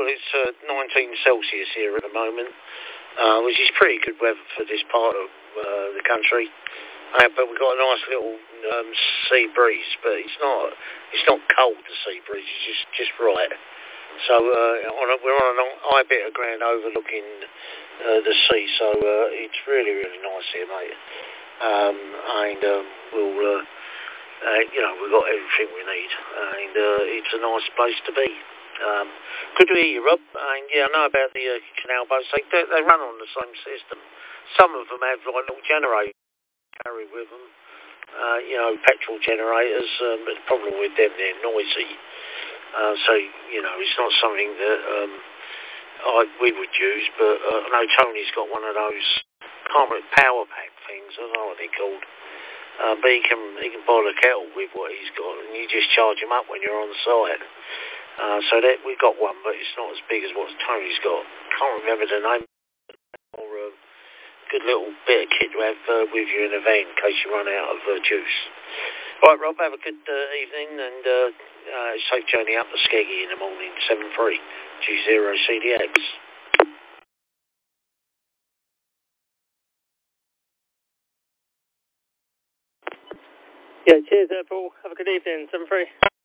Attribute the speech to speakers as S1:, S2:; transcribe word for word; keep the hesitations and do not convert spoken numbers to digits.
S1: well, it's uh, nineteen Celsius here at the moment, uh, which is pretty good weather for this part of uh, the country. Uh, but we've got a nice little um, sea breeze, but it's not it's not cold, the sea breeze, it's just, just right. So uh, on a, we're on a high bit of ground overlooking uh, the sea, so uh, it's really, really nice here, mate. Um, and um, we'll, uh, uh, you know, we've got everything we need, and uh, it's a nice place to be. Um, good to hear you, Rob. And yeah, I know about the uh, canal boats. They, they run on the same system. Some of them have like little generators carry with them, uh, you know, petrol generators. Um, but the problem with them, they're noisy. Uh, so you know, it's not something that um, I we would use. But uh, I know Tony's got one of those. Can't remember, power pack things. I don't know what they're called. Uh, but he can he can boil a kettle with what he's got, and you just charge him up when you're on site. Uh, so that we've got one, but it's not as big as what Tony's got. Can't remember the name. Or a good little bit of kit to have uh, with you in a van in case you run out of uh, juice. Right, Rob, have a good uh, evening, and uh, uh, safe journey up to Skeggy in the morning, seven three G zero C D X.
S2: Yeah, cheers there, Paul. Have a good evening, seven three.